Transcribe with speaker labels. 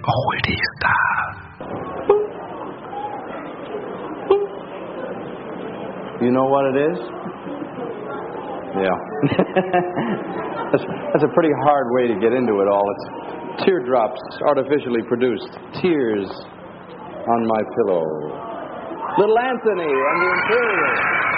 Speaker 1: Ahorita.
Speaker 2: You know what it is? Yeah. That's a pretty hard way to get into it all. It's teardrops artificially produced. Tears on my pillow. Little Anthony and the Imperials.